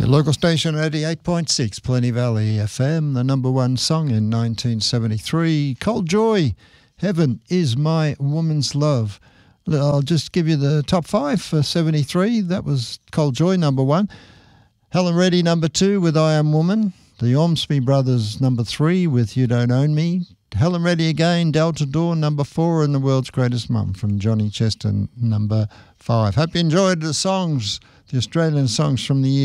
Your local station 88.6 Plenty Valley FM, the number one song in 1973. Cold Joy, Heaven is My Woman's Love. I'll just give you the top five for 73. That was Cold Joy, number one. Helen Reddy, number two, with I Am Woman. The Ormsby Brothers, number three, with You Don't Own Me. Helen Reddy again, Delta Dawn, number four, and The World's Greatest Mum from Johnny Chester, number five. Hope you enjoyed the songs, the Australian songs from the year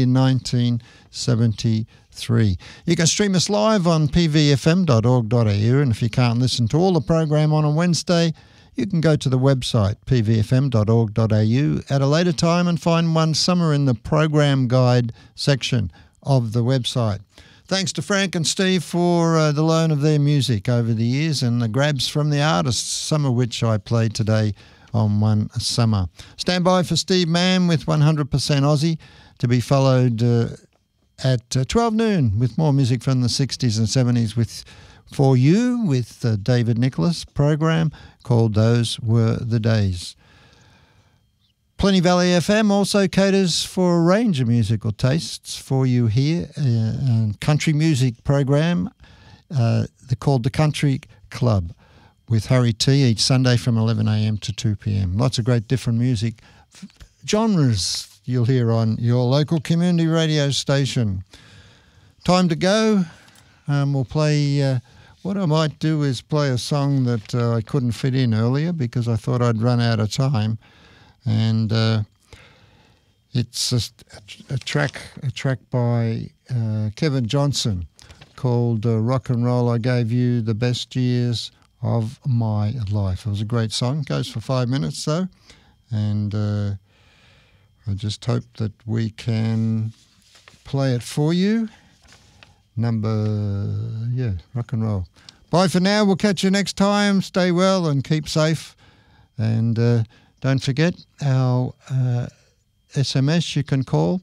1973. You can stream us live on pvfm.org.au, and if you can't listen to all the program on a Wednesday, you can go to the website pvfm.org.au at a later time and find one somewhere in the program guide section of the website. Thanks to Frank and Steve for the loan of their music over the years and the grabs from the artists, some of which I played today on One Summer. Stand by for Steve Mann with 100% Aussie, to be followed at 12 noon with more music from the 60s and 70s for you with David Nicholas program called Those Were the Days. Plenty Valley FM also caters for a range of musical tastes for you here. Country music program, they're called The Country Club, with Harry T each Sunday from 11 a.m. to 2 p.m. Lots of great different music genres you'll hear on your local community radio station. Time to go. We'll play... what I might do is play a song that I couldn't fit in earlier because I thought I'd run out of time. And it's a track by Kevin Johnson called Rock and Roll. I Gave You the Best Years of My Life. It was a great song. It goes for 5 minutes though. And I just hope that we can play it for you. Rock and roll. Bye for now. We'll catch you next time. Stay well and keep safe. And don't forget, our SMS you can call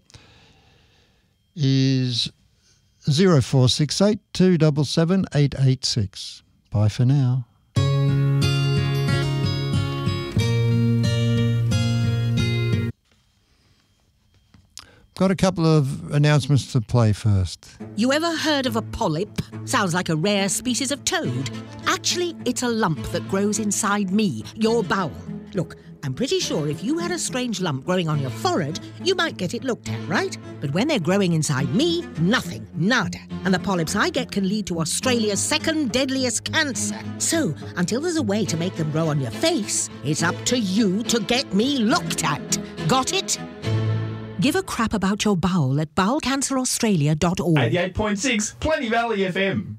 is 0468 277 886. Bye for now. Got a couple of announcements to play first. You ever heard of a polyp? Sounds like a rare species of toad. Actually, it's a lump that grows inside me, your bowel. Look, I'm pretty sure if you had a strange lump growing on your forehead, you might get it looked at, right? But when they're growing inside me, nothing, nada. And the polyps I get can lead to Australia's second deadliest cancer. So, until there's a way to make them grow on your face, it's up to you to get me looked at. Got it? Give a crap about your bowel at bowelcanceraustralia.org. 88.6 Plenty Valley FM.